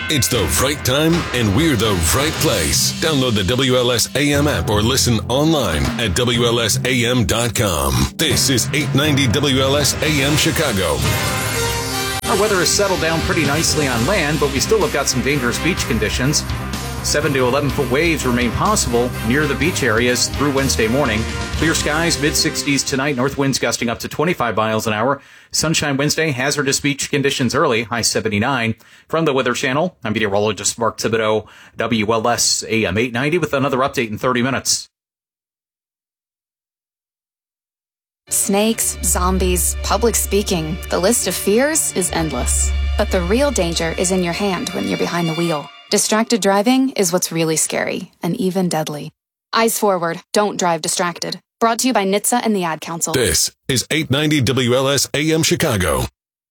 It's the right time, and we're the right place. Download the WLS AM app or listen online at WLSAM.com. This is 890 WLS AM Chicago. Our weather has settled down pretty nicely on land, but we still have got some dangerous beach conditions. 7 to 11-foot waves remain possible near the beach areas through Wednesday morning. Clear skies, mid-60s tonight, north winds gusting up to 25 miles an hour. Sunshine Wednesday, hazardous beach conditions early, high 79. From the Weather Channel, I'm meteorologist Mark Thibodeau, WLS AM 890 with another update in 30 minutes. Snakes, zombies, public speaking. The list of fears is endless. But the real danger is in your hand when you're behind the wheel. Distracted driving is what's really scary and even deadly. Eyes forward. Don't drive distracted. Brought to you by NHTSA and the Ad Council. This is 890 WLS AM Chicago.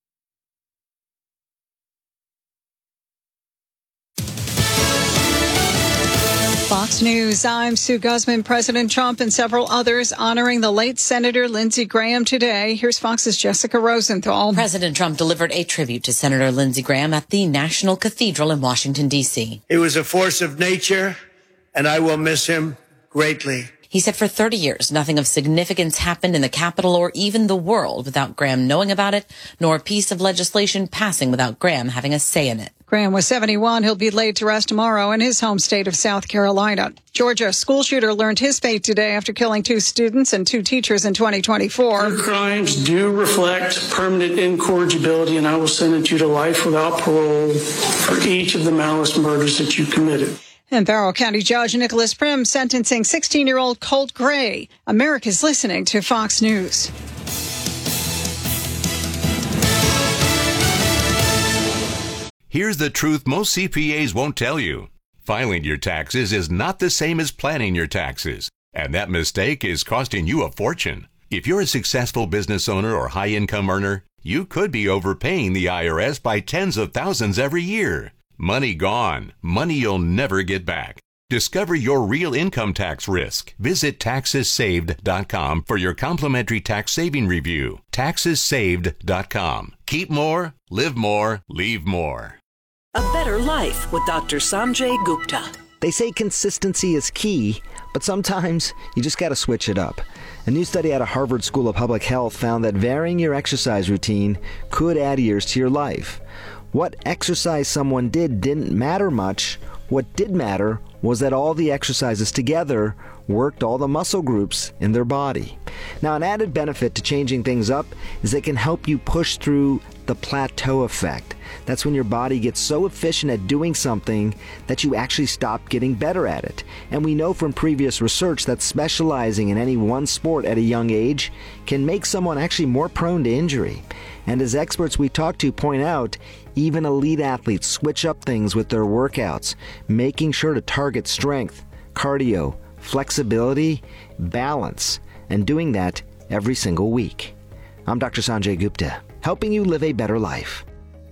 Fox News, I'm Sue Guzman. President Trump and several others honoring the late Senator Lindsey Graham today. Here's Fox's Jessica Rosenthal. President Trump delivered a tribute to Senator Lindsey Graham at the National Cathedral in Washington, D.C. He was a force of nature, and I will miss him greatly. He said for 30 years, nothing of significance happened in the Capitol or even the world without Graham knowing about it, nor a piece of legislation passing without Graham having a say in it. Graham was 71. He'll be laid to rest tomorrow in his home state of South Carolina. Georgia school shooter learned his fate today after killing 2 students and 2 teachers in 2024. Your crimes do reflect permanent incorrigibility, and I will sentence you to life without parole for each of the malice murders that you committed. And Barrow County Judge Nicholas Prim sentencing 16-year-old Colt Gray. America's listening to Fox News. Here's the truth most CPAs won't tell you. Filing your taxes is not the same as planning your taxes, and that mistake is costing you a fortune. If you're a successful business owner or high-income earner, you could be overpaying the IRS by tens of thousands every year. Money gone. Money you'll never get back. Discover your real income tax risk. Visit TaxesSaved.com for your complimentary tax saving review. TaxesSaved.com. Keep more, live more, leave more. A better life with Dr. Sanjay Gupta. They say consistency is key, but sometimes you just got to switch it up. A new study out of Harvard School of Public Health found that varying your exercise routine could add years to your life. What exercise someone did didn't matter much. What did matter was that all the exercises together worked all the muscle groups in their body. Now, an added benefit to changing things up is it can help you push through the plateau effect. That's when your body gets so efficient at doing something that you actually stop getting better at it. And we know from previous research that specializing in any one sport at a young age can make someone actually more prone to injury. And as experts we talk to point out, even elite athletes switch up things with their workouts, making sure to target strength, cardio, flexibility, balance, and doing that every single week. I'm Dr. Sanjay Gupta, helping you live a better life.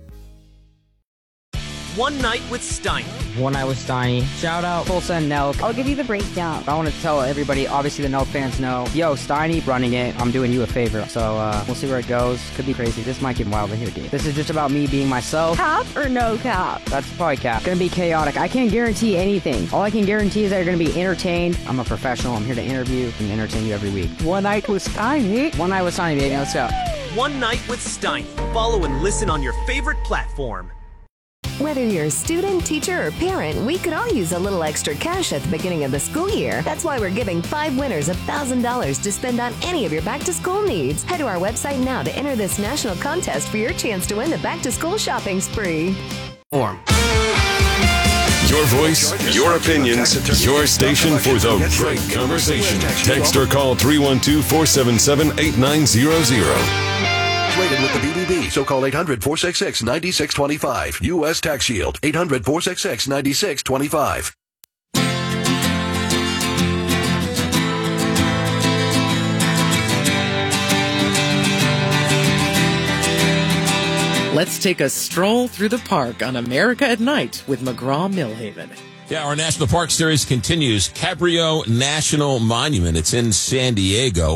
One Night with Steiny. One Night with Steiny. Shout out Tulsa and Nelk. I'll give you the breakdown. I want to tell everybody, obviously the Nelk fans know, yo, Steiny running it, I'm doing you a favor. So we'll see where it goes. Could be crazy. This might get wild in here, dude. This is just about me being myself. Cap or no cap? That's probably cap. Gonna be chaotic. I can't guarantee anything. All I can guarantee is that you're gonna be entertained. I'm a professional. I'm here to interview and entertain you every week. One Night with Steiny. One Night with Steiny, baby. Let's go. One Night with Steiny. Follow and listen on your favorite platform. Whether you're a student, teacher, or parent, we could all use a little extra cash at the beginning of the school year. That's why we're giving 5 winners $1,000 to spend on any of your back-to-school needs. Head to our website now to enter this national contest for your chance to win the back-to-school shopping spree. Your voice, your opinions, your station for the right conversation. Text or call 312-477-8900. Rated with the BBB, so call 800-466-9625. U.S. Tax Shield, 800-466-9625. Let's take a stroll through the park on America at Night with McGraw-Millhaven. Yeah, our National Park Series continues. Cabrillo National Monument. It's in San Diego.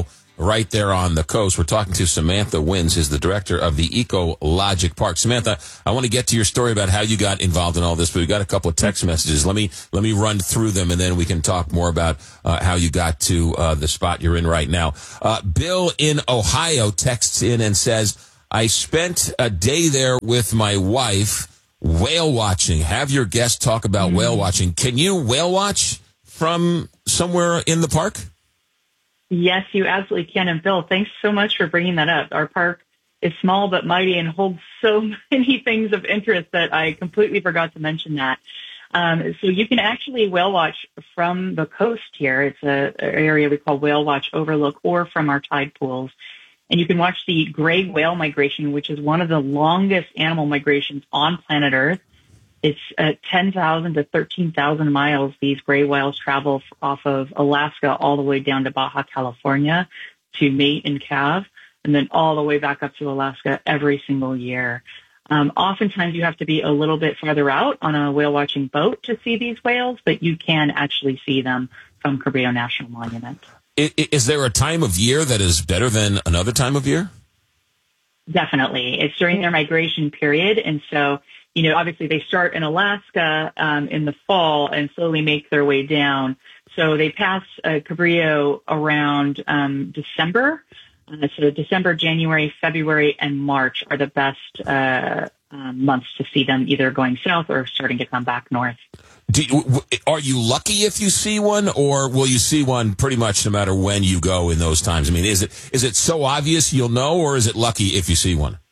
right there on the coast. We're talking to Samantha Wins, who's the director of the Ecologic Park. Samantha, I want to get to your story about how you got involved in all this, but we've got a couple of text messages. Let me run through them, and then we can talk more about how you got to the spot you're in right now. Bill in Ohio texts in and says, I spent a day there with my wife whale watching. Have your guest talk about whale watching. Can you whale watch from somewhere in the park? Yes, you absolutely can. And Bill, thanks so much for bringing that up. Our park is small but mighty and holds so many things of interest that I completely forgot to mention that. So you can actually whale watch from the coast here. It's an area we call Whale Watch Overlook, or from our tide pools. And you can watch the gray whale migration, which is one of the longest animal migrations on planet Earth. It's 10,000 to 13,000 miles these gray whales travel off of Alaska all the way down to Baja California to mate and calve, and then all the way back up to Alaska every single year. Oftentimes you have to be a little bit farther out on a whale watching boat to see these whales, but you can actually see them from Cabrillo National Monument. Is there a time of year that is better than another time of year? Definitely. It's during their migration period. And so, obviously they start in Alaska in the fall and slowly make their way down. So they pass Cabrillo around December. So December, January, February, and March are the best months to see them, either going south or starting to come back north. Are you lucky if you see one, or will you see one pretty much no matter when you go in those times? I mean, is it so obvious you'll know, or is it lucky if you see one?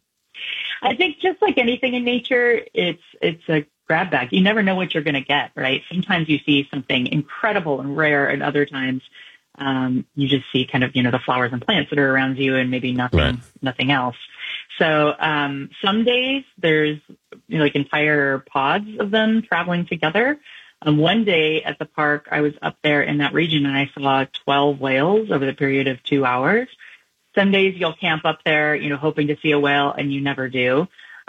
I think just like anything in nature, it's a grab bag. You never know what you're going to get, right? Sometimes you see something incredible and rare, and other times you just see kind of, the flowers and plants that are around you and maybe nothing else. So some days there's like entire pods of them traveling together. One day at the park, I was up there in that region and I saw 12 whales over the period of 2 hours. Some days you'll camp up there, hoping to see a whale, and you never do.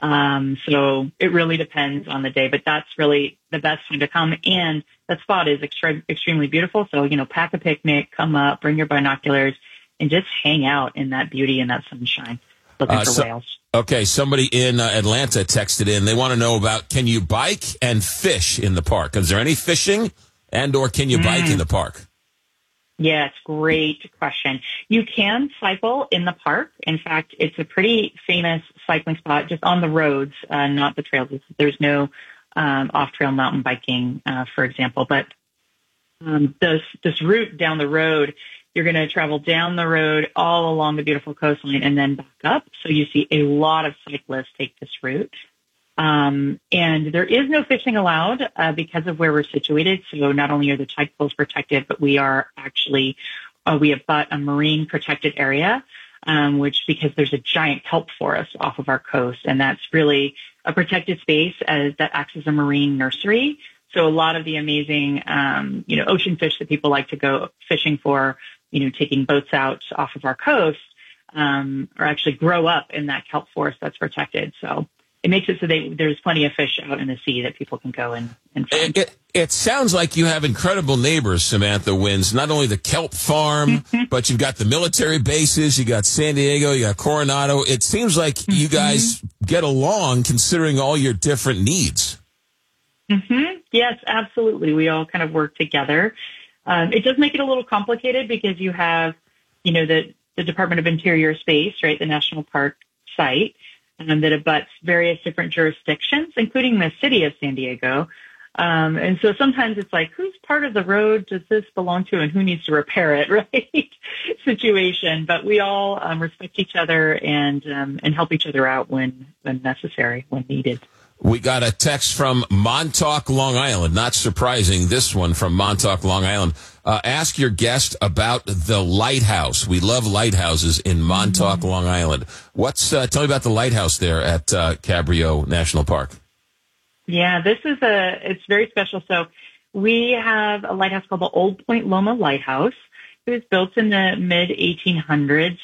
So it really depends on the day, but that's really the best time to come. And that spot is extremely beautiful. So, pack a picnic, come up, bring your binoculars, and just hang out in that beauty and that sunshine looking for whales. Okay, somebody in Atlanta texted in. They want to know about, can you bike and fish in the park? Is there any fishing, and or can you bike in the park? Yes, great question. You can cycle in the park. In fact, it's a pretty famous cycling spot just on the roads, not the trails. There's no off-trail mountain biking, for example. But this route down the road, you're going to travel down the road all along the beautiful coastline and then back up. So you see a lot of cyclists take this route. And there is no fishing allowed because of where we're situated. So not only are the tide pools protected, but we are actually, we have got a marine protected area, because there's a giant kelp forest off of our coast. And that's really a protected space that acts as a marine nursery. So a lot of the amazing, ocean fish that people like to go fishing for, taking boats out off of our coast, or actually grow up in that kelp forest that's protected. So it makes it so there's plenty of fish out in the sea that people can go and find. It sounds like you have incredible neighbors, Samantha Wins. Not only the kelp farm, but you've got the military bases, you got San Diego, you got Coronado. It seems like you guys get along considering all your different needs. Yes, absolutely. We all kind of work together. It does make it a little complicated because you have, the Department of Interior Space, right, the national park site, that abuts various different jurisdictions, including the city of San Diego. And so sometimes it's like, whose part of the road does this belong to and who needs to repair it, right? Situation. But we all respect each other and help each other out when necessary, when needed. We got a text from Montauk, Long Island. Not surprising, this one from Montauk, Long Island. Ask your guest about the lighthouse. We love lighthouses in Montauk, Long Island. Tell me about the lighthouse there at Cabrillo National Park. Yeah, it's very special. So we have a lighthouse called the Old Point Loma Lighthouse. It was built in the mid 1800s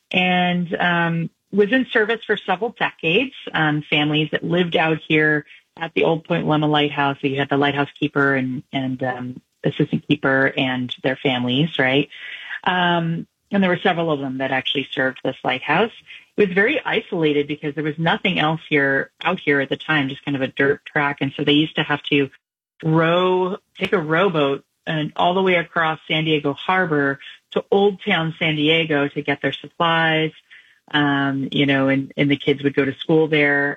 and was in service for several decades. Families that lived out here at the Old Point Loma Lighthouse. So you had the lighthouse keeper and assistant keeper and their families, right? And And there were several of them that actually served this lighthouse. It was very isolated because there was nothing else out here at the time, just kind of a dirt track. And so they used to have to take a rowboat and all the way across San Diego Harbor to Old Town San Diego to get their supplies. And the kids would go to school there.